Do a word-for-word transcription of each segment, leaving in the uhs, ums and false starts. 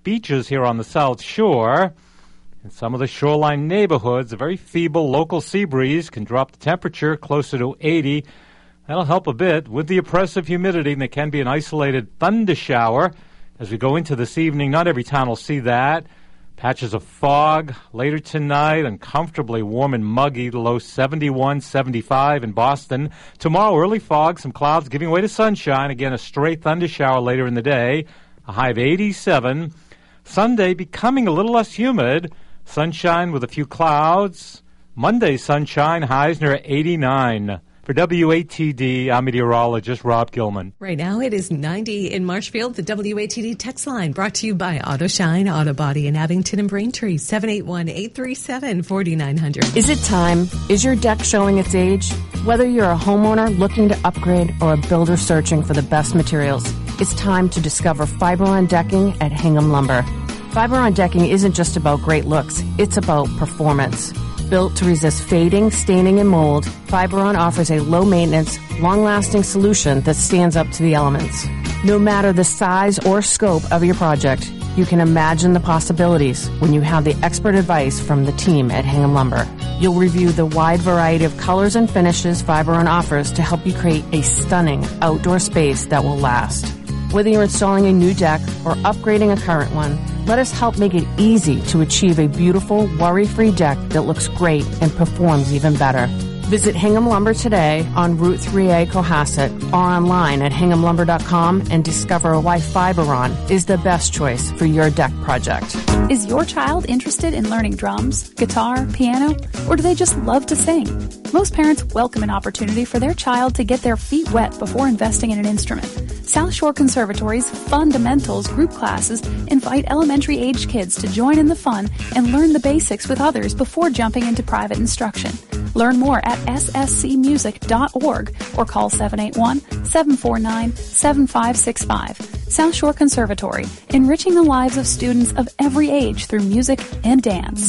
beaches here on the South Shore. In some of the shoreline neighborhoods, a very feeble local sea breeze can drop the temperature closer to eighty. That'll help a bit with the oppressive humidity, and there can be an isolated thunder shower as we go into this evening. Not every town will see that. Patches of fog later tonight, uncomfortably warm and muggy, the low seventy-one, seventy-five in Boston. Tomorrow, early fog, some clouds giving way to sunshine. Again, a stray thunder shower later in the day, a high of eighty-seven. Sunday becoming a little less humid, sunshine with a few clouds. Monday, sunshine, highs near eighty-nine. For W A T D, I'm meteorologist Rob Gilman. Right now it is ninety in Marshfield. The W A T D text line brought to you by AutoShine Auto Body in Abington and Braintree, seven eight one, eight three seven, four nine zero zero. Is it time? Is your deck showing its age? Whether you're a homeowner looking to upgrade or a builder searching for the best materials, it's time to discover Fiberon Decking at Hingham Lumber. Fiberon Decking isn't just about great looks, it's about performance. Built to resist fading, staining, and mold, Fiberon offers a low-maintenance, long-lasting solution that stands up to the elements. No matter the size or scope of your project, you can imagine the possibilities when you have the expert advice from the team at Hingham Lumber. You'll review the wide variety of colors and finishes Fiberon offers to help you create a stunning outdoor space that will last. Whether you're installing a new deck or upgrading a current one, let us help make it easy to achieve a beautiful, worry-free deck that looks great and performs even better. Visit Hingham Lumber today on Route three A Cohasset or online at hingham lumber dot com and discover why Fiberon is the best choice for your deck project. Is your child interested in learning drums, guitar, piano, or do they just love to sing? Most parents welcome an opportunity for their child to get their feet wet before investing in an instrument. South Shore Conservatory's Fundamentals group classes invite elementary-aged kids to join in the fun and learn the basics with others before jumping into private instruction. Learn more at s s c music dot org or call seven eight one, seven four nine, seven five six five. South Shore Conservatory, enriching the lives of students of every age through music and dance.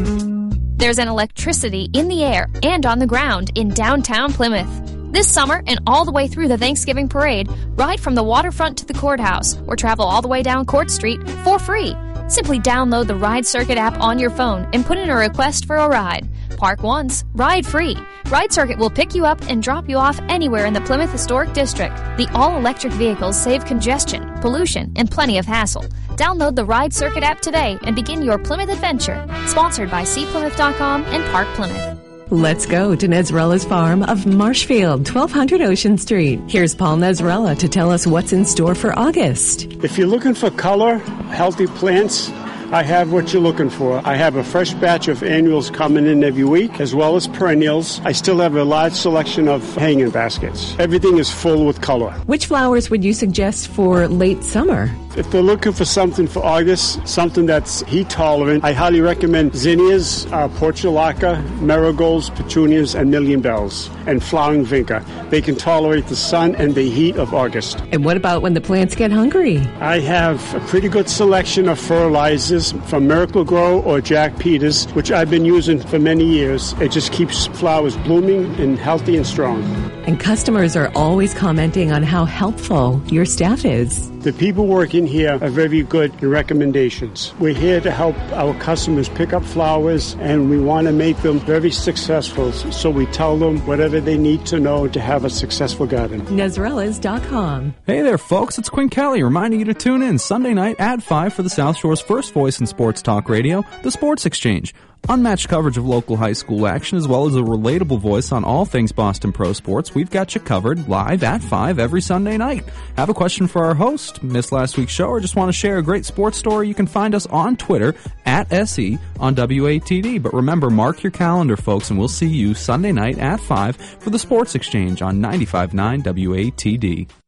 There's an electricity in the air and on the ground in downtown Plymouth. This summer and all the way through the Thanksgiving parade, ride from the waterfront to the courthouse or travel all the way down Court Street for free. Simply download the Ride Circuit app on your phone and put in a request for a ride. Park once, ride free. Ride Circuit will pick you up and drop you off anywhere in the Plymouth Historic District. The all-electric vehicles save congestion, pollution, and plenty of hassle. Download the Ride Circuit app today and begin your Plymouth adventure. Sponsored by see plymouth dot com and Park Plymouth. Let's go to Nezrella's Farm of Marshfield, twelve hundred Ocean Street. Here's Paul Nezrella to tell us what's in store for August. If you're looking for color, healthy plants, I have what you're looking for. I have a fresh batch of annuals coming in every week, as well as perennials. I still have a large selection of hanging baskets. Everything is full with color. Which flowers would you suggest for late summer? If they're looking for something for August, something that's heat tolerant, I highly recommend zinnias, uh, portulaca, marigolds, petunias, and million bells, and flowering vinca. They can tolerate the sun and the heat of August. And what about when the plants get hungry? I have a pretty good selection of fertilizers from Miracle Grow or Jack Peters, which I've been using for many years. It just keeps flowers blooming and healthy and strong. And customers are always commenting on how helpful your staff is. The people working here are very good in recommendations. We're here to help our customers pick up flowers, and we want to make them very successful. So we tell them whatever they need to know to have a successful garden. Nezrellas dot com. Hey there, folks. It's Quinn Kelly reminding you to tune in Sunday night at five for the South Shore's first voice in sports talk radio, The Sports Exchange. Unmatched coverage of local high school action, as well as a relatable voice on all things Boston Pro Sports. We've got you covered live at five every Sunday night. Have a question for our host, missed last week's show, or just want to share a great sports story? You can find us on Twitter at S E on W A T D. But remember, mark your calendar, folks, and we'll see you Sunday night at five for the Sports Exchange on ninety-five point nine W A T D.